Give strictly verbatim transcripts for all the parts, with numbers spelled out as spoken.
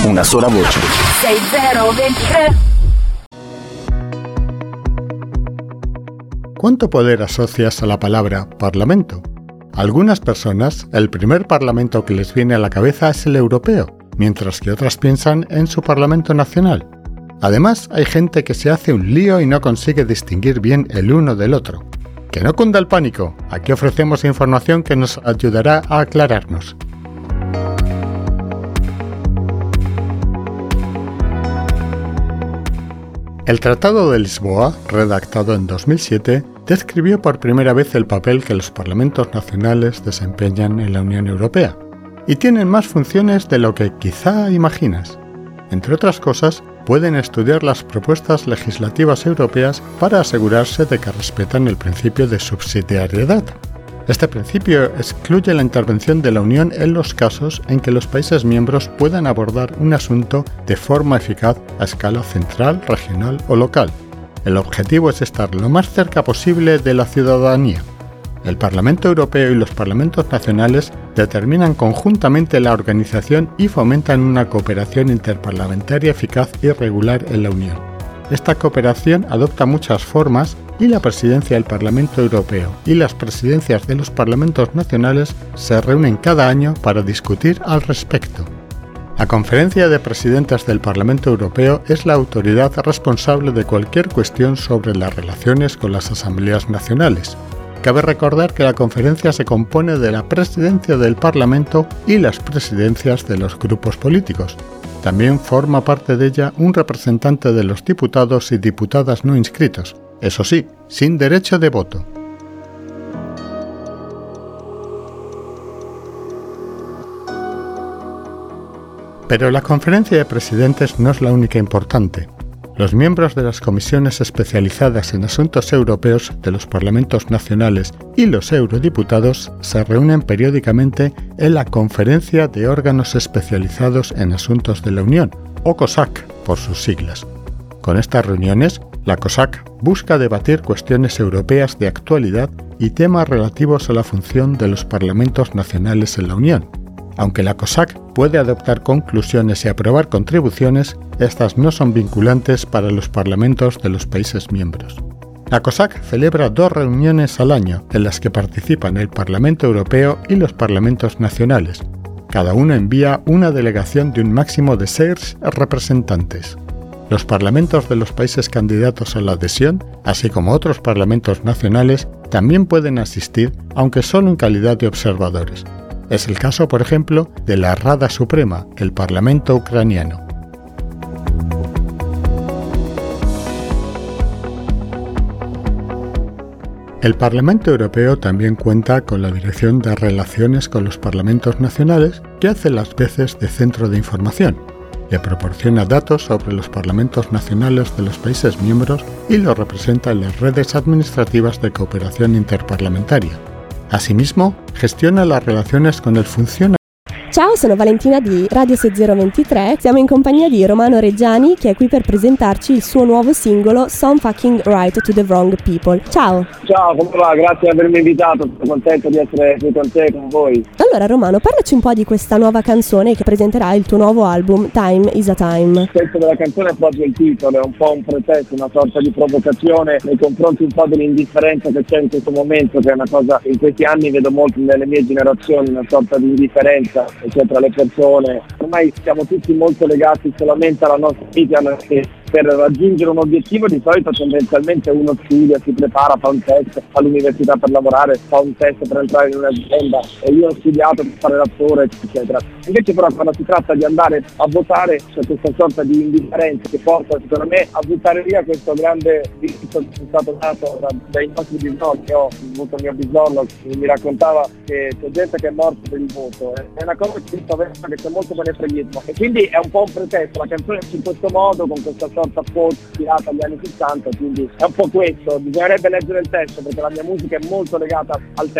una sola voce. sei zero ventitré. ¿Cuánto poder asocias a la palabra Parlamento? A algunas personas, el primer Parlamento que les viene a la cabeza es el europeo, mientras que otras piensan en su Parlamento nacional. Además, hay gente que se hace un lío y no consigue distinguir bien el uno del otro. ¡Que no cunda el pánico! Aquí ofrecemos información que nos ayudará a aclararnos. El Tratado de Lisboa, redactado en dos mil siete, describió por primera vez el papel que los parlamentos nacionales desempeñan en la Unión Europea, y tienen más funciones de lo que quizá imaginas. Entre otras cosas, pueden estudiar las propuestas legislativas europeas para asegurarse de que respetan el principio de subsidiariedad. Este principio excluye la intervención de la Unión en los casos en que los países miembros puedan abordar un asunto de forma eficaz a escala central, regional o local. El objetivo es estar lo más cerca posible de la ciudadanía. El Parlamento Europeo y los parlamentos nacionales determinan conjuntamente la organización y fomentan una cooperación interparlamentaria eficaz y regular en la Unión. Esta cooperación adopta muchas formas y la presidencia del Parlamento Europeo y las presidencias de los parlamentos nacionales se reúnen cada año para discutir al respecto. La Conferencia de Presidentes del Parlamento Europeo es la autoridad responsable de cualquier cuestión sobre las relaciones con las asambleas nacionales. Cabe recordar que la conferencia se compone de la presidencia del Parlamento y las presidencias de los grupos políticos. También forma parte de ella un representante de los diputados y diputadas no inscritos, eso sí, sin derecho de voto. Pero la Conferencia de Presidentes no es la única importante. Los miembros de las comisiones especializadas en asuntos europeos de los parlamentos nacionales y los eurodiputados se reúnen periódicamente en la Conferencia de Órganos Especializados en Asuntos de la Unión, o COSAC por sus siglas. Con estas reuniones, la COSAC busca debatir cuestiones europeas de actualidad y temas relativos a la función de los parlamentos nacionales en la Unión. Aunque la COSAC puede adoptar conclusiones y aprobar contribuciones, estas no son vinculantes para los parlamentos de los países miembros. La COSAC celebra dos reuniones al año en las que participan el Parlamento Europeo y los parlamentos nacionales. Cada uno envía una delegación de un máximo de seis representantes. Los parlamentos de los países candidatos a la adhesión, así como otros parlamentos nacionales, también pueden asistir, aunque solo en calidad de observadores. Es el caso, por ejemplo, de la Rada Suprema, el Parlamento ucraniano. El Parlamento Europeo también cuenta con la Dirección de Relaciones con los Parlamentos Nacionales, que hace las veces de centro de información. Le proporciona datos sobre los parlamentos nacionales de los países miembros y los representa en las redes administrativas de cooperación interparlamentaria. Asimismo, gestiona las relaciones con el funcionario. Ciao, sono Valentina di Radio sei zero ventitré, siamo in compagnia di Romano Reggiani che è qui per presentarci il suo nuovo singolo Some Fucking Right to the Wrong People. Ciao! Ciao, come va? Grazie di avermi invitato, sono contento di essere qui con te, con voi. Allora Romano, parlaci un po' di questa nuova canzone che presenterà il tuo nuovo album Time is a Time. Il testo della canzone è proprio il titolo, è un po' un pretesto, una sorta di provocazione nei confronti un po' dell'indifferenza che c'è in questo momento, che è una cosa in questi anni vedo molto nelle mie generazioni, una sorta di indifferenza che c'è tra le persone. Ormai siamo tutti molto legati solamente alla nostra vita, che per raggiungere un obiettivo di solito tendenzialmente uno studia, si prepara, fa un test all'università per lavorare, fa un test per entrare in un'azienda e io ho studiato per fare l'attore, eccetera. Invece però quando si tratta di andare a votare c'è questa sorta di indifferenza che porta secondo me a buttare via questo grande diritto che è stato dato da, dai nostri bisnonni. Io ho avuto il mio bisnonno che mi raccontava che c'è gente che è morta per il voto, è una cosa che che c'è molto menefreghismo e quindi è un po' un pretesto, la canzone è in questo modo con questa sorta quote ispirata agli anni sessanta, quindi è un po' questo, bisognerebbe leggere il testo perché la mia musica è molto legata al testo.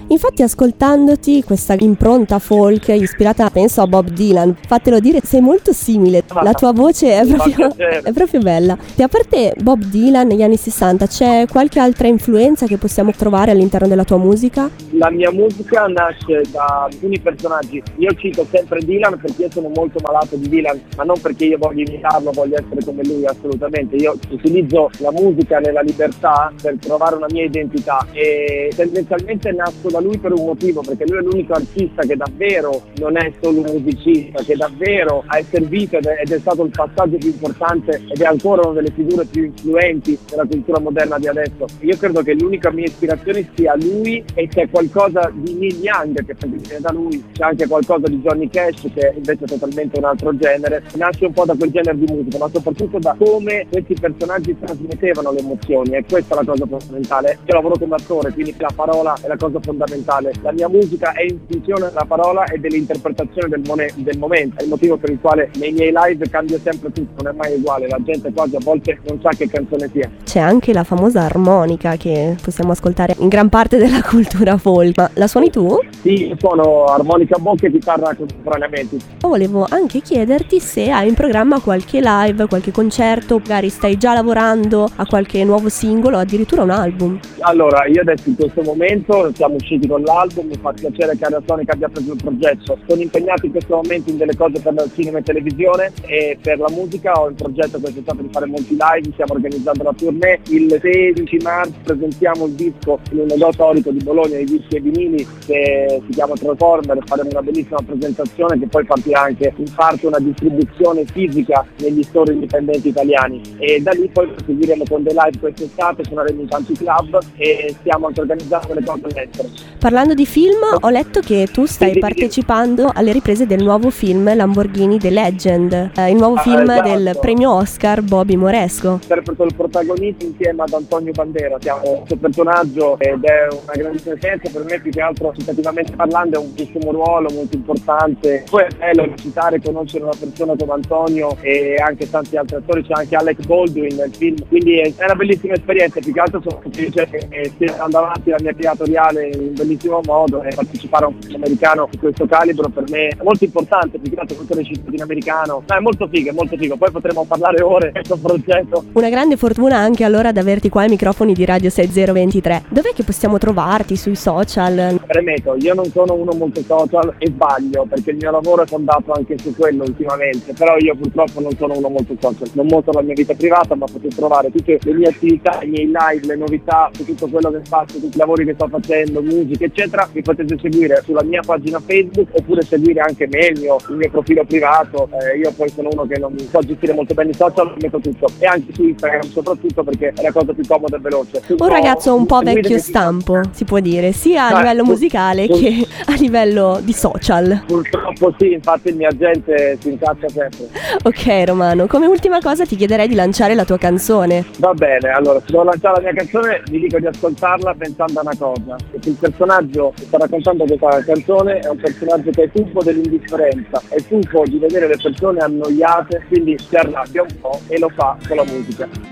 Infatti, ascoltandoti, questa impronta folk ispirata, penso, a Bob Dylan, fatelo dire, sei molto simile, la tua voce è proprio, è proprio bella. E a parte Bob Dylan negli anni sessanta, c'è qualche altra influenza che possiamo trovare all'interno della tua musica? La mia musica nasce da alcuni personaggi. Io cito sempre Dylan perché io sono molto malato di Dylan, ma non perché io voglio imitarlo, voglio essere come lui, assolutamente. Io utilizzo la musica nella libertà per trovare una mia identità e tendenzialmente nasco da lui per un motivo, perché lui è l'unico artista che davvero non è solo un musicista, che davvero ha servito ed è, ed è stato il passaggio più importante ed è ancora una delle figure più influenti della cultura moderna di adesso. Io credo che l'unica mia ispirazione sia lui, e c'è qualcosa di Neil Young che viene da lui, c'è anche qualcosa di Johnny Cash che invece è totalmente un altro genere. Nasce un po' da quel genere di musica, ma soprattutto da come questi personaggi trasmettevano le emozioni, e questa è la cosa fondamentale. Io lavoro come attore, quindi la parola è la cosa fondamentale. La mia musica è in funzione della parola e dell'interpretazione del, mone- del momento, è il motivo per il quale nei miei live cambio sempre tutto, non è mai uguale, la gente quasi a volte non sa che canzone sia. C'è anche la famosa armonica che possiamo ascoltare in gran parte della cultura folk, ma la suoni tu? Sì, io suono armonica a bocca e chitarra contemporaneamente. Volevo anche chiederti se hai in programma qualche live, qualche concerto, magari stai già lavorando a qualche nuovo singolo o addirittura un album. Allora, io adesso in questo momento siamo usciti con l'album, mi fa piacere che Area Sonica abbia preso il progetto. Sono impegnato in questo momento in delle cose per il cinema e televisione, e per la musica ho in progetto quest'estate di fare molti live, stiamo organizzando la tournée. Il sedici marzo presentiamo il disco in un negozio storico di Bologna di dischi e vinili che si chiama Transformer, faremo una bellissima presentazione che poi partirà anche in parte una distribuzione fisica negli store indipendenti italiani, e da lì poi proseguiremo con dei live quest'estate, suoneremo in tanti club e stiamo anche organizzando le cose all'estero. Parlando di film, ho letto che tu stai partecipando alle riprese del nuovo film Lamborghini The Legend, eh, il nuovo ah, film esatto. del premio Oscar Bobby Moresco. Interpreto il protagonista insieme ad Antonio Bandera, siamo questo personaggio ed è una grandissima esperienza per me, più che altro quantitativamente parlando è un bellissimo ruolo molto importante. Poi è bello recitare e conoscere una persona come Antonio e anche tanti altri attori, c'è anche Alec Baldwin nel film, quindi è una bellissima esperienza. Più che altro sono felice che stia andando avanti la mia vita attoriale in un bellissimo modo, e partecipare a un film americano di questo calibro per me è molto importante, più che altro tutto il cittadino americano. No, è molto figo, è molto figo, poi potremo parlare ore di questo progetto. Una grande fortuna anche allora ad averti qua ai microfoni di Radio sei zero ventitré. Dov'è che possiamo trovarti? Sui social? Premetto, io non sono uno molto social e sbaglio, perché il mio lavoro è fondato anche su quello ultimamente, però io purtroppo non sono uno molto social, non mostro la mia vita privata, ma potete trovare tutte le mie attività, i miei live, le novità, su tutto quello che faccio, tutti i lavori che sto facendo, musica eccetera. Mi potete seguire sulla mia pagina Facebook, oppure seguire anche me, il mio, il mio profilo privato. Eh, io poi sono uno che non so gestire molto bene i social, metto tutto, e anche su Instagram soprattutto, perché è la cosa più comoda e veloce. Un ragazzo un po' vecchio stampo, si può dire, sia a livello musicale che a livello di social. Purtroppo sì, infatti il mio agente si incazza sempre. Ok Romano, come ultima cosa ti chiederei di lanciare la tua canzone. Va bene, allora se devo lanciare la mia canzone vi dico di ascoltarla pensando a una cosa, che il personaggio che sta raccontando questa canzone è un personaggio che è stufo dell'indifferenza, è stufo di vedere le persone annoiate, quindi si arrabbia un po' e lo fa con la musica.